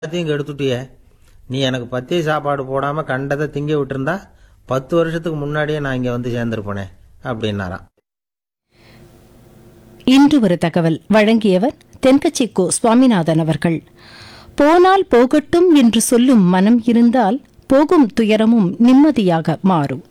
எல்லாத்தையும் கெடுத்துட்டியே. நீ எனக்கு பத்திய சாப்பாடு போடாம கண்டதை திங்க விட்டுருந்தா 10 வருஷத்துக்கு முன்னாடியே நான் இங்க வந்து சேர்ந்திருப்பேனே அப்படின்னாராம். இன்று ஒரு தகவல் வழங்கியவர் தென்கட்சி கோ சுவாமிநாதன் அவர்கள். போனால் போகட்டும் என்று சொல்லும் மனம் இருந்தால் போகும் துயரமும் நிம்மதியாக மாறும்.